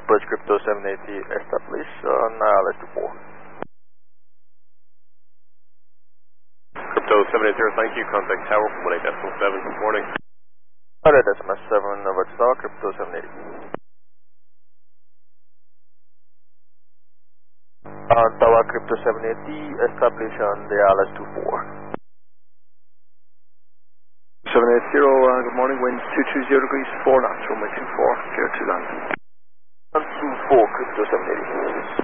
approach Crypto 780 establish on ILS 24. Crypto 780, thank you. Contact tower from 18.7. Good morning. Alright, SMS 7 over to tower, Crypto 780. Tower Crypto 780, establish on the ILS 24. 780, good morning, wind 220 degrees, 4 knots, runway 24, clear to land. 124, Crypto 780.